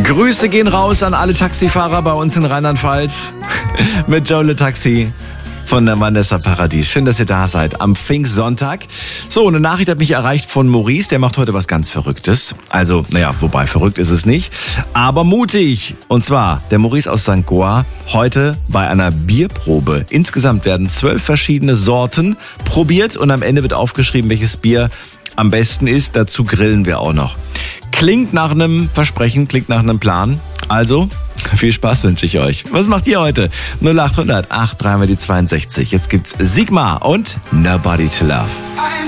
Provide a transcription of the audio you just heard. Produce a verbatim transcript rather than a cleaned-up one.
Grüße gehen raus an alle Taxifahrer bei uns in Rheinland-Pfalz mit Joe Taxi von der Vanessa Paradies. Schön, dass ihr da seid am Pfingstsonntag. So, eine Nachricht hat mich erreicht von Maurice, der macht heute was ganz Verrücktes. Also, naja, wobei verrückt ist es nicht, aber mutig. Und zwar der Maurice aus Sankt Goar heute bei einer Bierprobe. Insgesamt werden zwölf verschiedene Sorten probiert und am Ende wird aufgeschrieben, welches Bier am besten ist. Dazu grillen wir auch noch. Klingt nach einem Versprechen, klingt nach einem Plan. Also, viel Spaß wünsche ich euch. Was macht ihr heute? null acht hundert acht drei mal die zweiundsechzig. Jetzt gibt's Sigmar und Nobody to Love.